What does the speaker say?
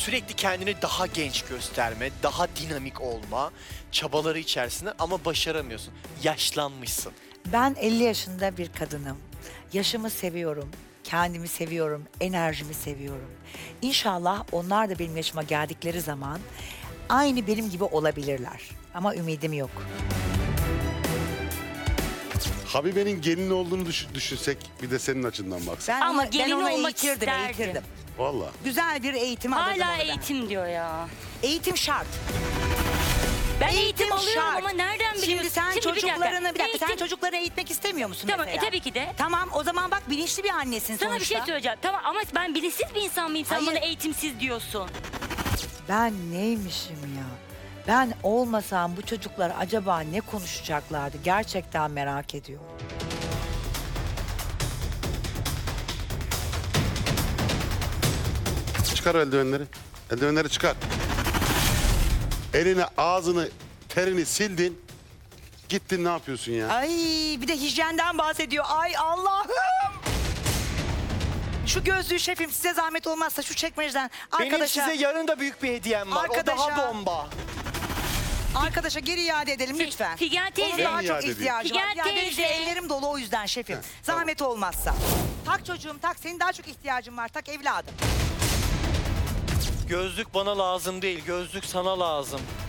sürekli kendini daha genç gösterme, daha dinamik olma çabaları içerisinde ama başaramıyorsun. Yaşlanmışsın. Ben 50 yaşında bir kadınım. Yaşımı seviyorum, kendimi seviyorum, enerjimi seviyorum. İnşallah onlar da benim yaşıma geldikleri zaman aynı benim gibi olabilirler. Ama ümidim yok. Habibe'nin gelini olduğunu düşünsek bir de senin açından baksak. Ben Ama onu, gelin onu olmak eğitirdim. isterdim. Valla. Güzel bir eğitim alırdım Hala onu ben. eğitim diyor ya. Eğitim şart. Ben eğitim alıyorum şart. ama nereden biliyorsun? Şimdi sen bir çocuklarını, sen Eğitim- çocuklarını eğitmek istemiyor musun Tamam, mesela? tabii ki de. Tamam, o zaman bak bilinçli bir annesin Sana sonuçta. bir şey söyleyeceğim. Tamam ama ben bilinçsiz bir insan mıyım? Sen Hayır. bana eğitimsiz diyorsun. Ben neymişim ya? Ben olmasam bu çocuklar acaba ne konuşacaklardı? Gerçekten merak ediyorum. Çıkar o eldivenleri. Eldivenleri çıkar. Elini, ağzını, terini sildin. Gittin ne yapıyorsun ya? Ay bir de hijyenden bahsediyor. Ay Allah'ım! Şu gözlüğü şefim size zahmet olmazsa şu çekmeceden Benim arkadaşa, size yarın da büyük bir hediyem var. O Arkadaşa- daha bomba. arkadaşa geri iade edelim lütfen. Figen teyze. Onun daha Ben çok iade edeyim. ihtiyacı var. Figen Yani benim de teyze. ellerim dolu o yüzden şefim. Zahmet olmazsa. Tak çocuğum tak, senin daha çok ihtiyacın var. Tak evladım. Gözlük bana lazım değil, gözlük sana lazım.